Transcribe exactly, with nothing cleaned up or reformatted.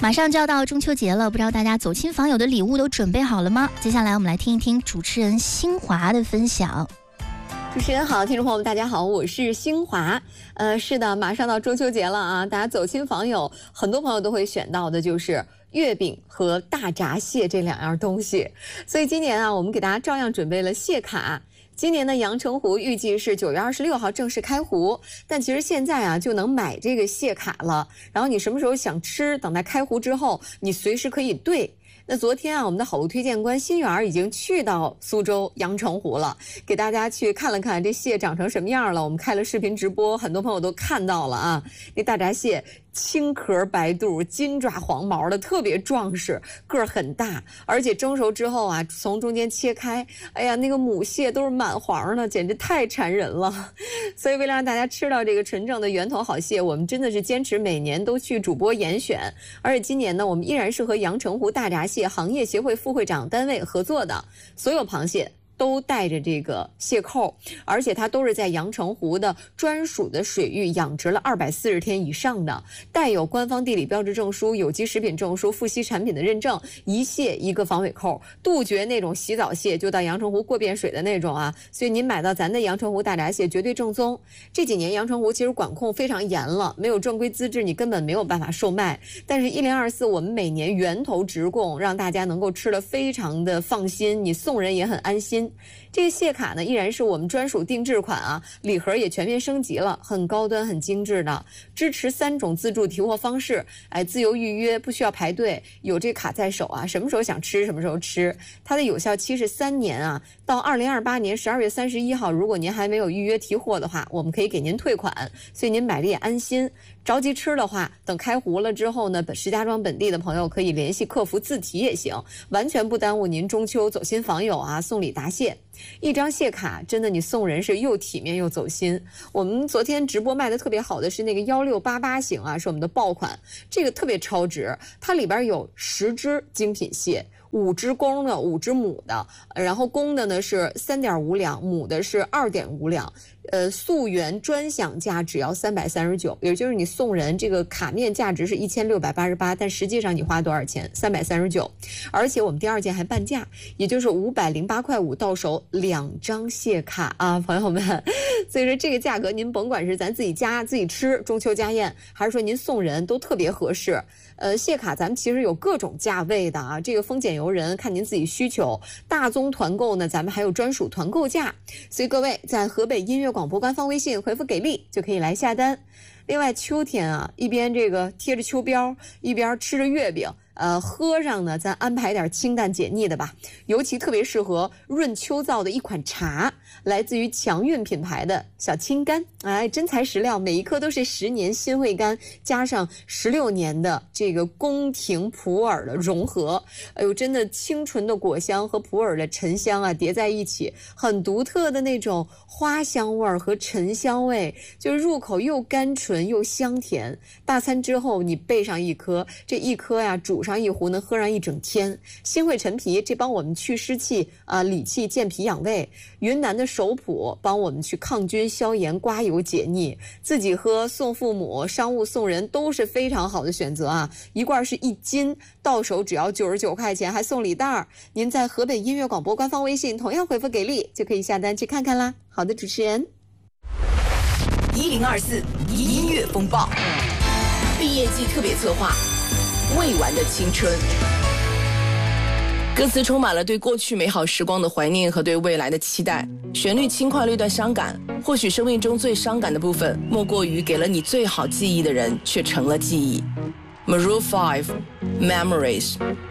马上就要到中秋节了，不知道大家走亲访友的礼物都准备好了吗？接下来我们来听一听主持人新华的分享。 主持人好，听众朋友们大家好，我是新华。呃，是的，马上到中秋节了啊，大家走亲访友，很多朋友都会选到的就是月饼和大闸蟹这两样东西。所以今年啊，我们给大家照样准备了蟹卡。今年的阳澄湖预计是九月二十六号正式开湖，但其实现在啊就能买这个蟹卡了。然后你什么时候想吃，等待开湖之后，你随时可以兑。那昨天啊，我们的好物推荐官新源已经去到苏州阳澄湖了，给大家去看了看这蟹长成什么样了。我们开了视频直播，很多朋友都看到了啊。那大闸蟹青壳白肚，金爪黄毛的，特别壮实，个儿很大，而且蒸熟之后啊，从中间切开，哎呀，那个母蟹都是满黄的，简直太馋人了。所以为了让大家吃到这个纯正的源头好蟹，我们真的是坚持每年都去主播严选。而且今年呢，我们依然是和阳澄湖大闸蟹行业协会副会长单位合作的，所有螃蟹都带着这个蟹扣，而且它都是在阳澄湖的专属的水域养殖了二百四十天以上的，带有官方地理标志证书、有机食品证书、富硒产品的认证，一蟹一个防尾扣，杜绝那种洗澡蟹就到阳澄湖过遍水的那种啊。所以您买到咱的阳澄湖大闸蟹绝对正宗。这几年阳澄湖其实管控非常严了，没有正规资质你根本没有办法售卖。但是一零二四我们每年源头直供，让大家能够吃得非常的放心，你送人也很安心。这个蟹卡呢，依然是我们专属定制款啊，礼盒也全面升级了，很高端、很精致的，支持三种自助提货方式，哎，自由预约，不需要排队，有这卡在手啊，什么时候想吃什么时候吃。它的有效期是三年啊，到二零二八年十二月三十一号，如果您还没有预约提货的话，我们可以给您退款，所以您买的也安心。着急吃的话，等开湖了之后呢，石家庄本地的朋友可以联系客服自提也行，完全不耽误您中秋走亲访友啊，送礼答谢。一张蟹卡真的你送人是又体面又走心。我们昨天直播卖的特别好的是那个幺六八八型啊，是我们的爆款，这个特别超值，它里边有十只精品蟹。五只公的，五只母的，然后公的呢是三点五两，母的是二点五两，呃，溯源专享价只要三百三十九，也就是你送人这个卡面价值是一千六百八十八，但实际上你花多少钱？三百三十九，而且我们第二件还半价，也就是五百零八块五到手两张蟹卡啊，朋友们，所以说这个价格您甭管是咱自己家自己吃中秋家宴，还是说您送人都特别合适。呃，蟹卡咱们其实有各种价位的啊，这个丰俭由人，看您自己需求。大宗团购呢，咱们还有专属团购价，所以各位在河北音乐广播官方微信回复给力就可以来下单。另外秋天啊，一边这个贴着秋膘，一边吃着月饼，呃，喝上呢，咱安排点清淡解腻的吧。尤其特别适合润秋燥的一款茶，来自于强韵品牌的小青柑，哎，真材实料，每一颗都是十年新会柑加上十六年的这个宫廷普洱的融合，哎呦，真的清纯的果香和普洱的沉香啊叠在一起，很独特的那种花香味和沉香味，就是入口又甘醇又香甜。大餐之后你备上一颗，这一颗呀煮上一壶能喝上一整天。新会陈皮这帮我们去湿气啊、理气健脾养胃。云南的首普帮我们去抗菌消炎刮油解腻。自己喝送父母，商务送人都是非常好的选择啊！一罐是一斤，到手只要九十九块钱，还送礼袋儿。您在河北音乐广播官方微信同样回复给力，就可以下单去看看啦。好的，主持人。 一零二四音乐风暴毕业季特别策划，未完的青春。歌词充满了对过去美好时光的怀念和对未来的期待，旋律轻快略带伤感。或许生命中最伤感的部分，莫过于给了你最好记忆的人却成了记忆。Maroon five Memories。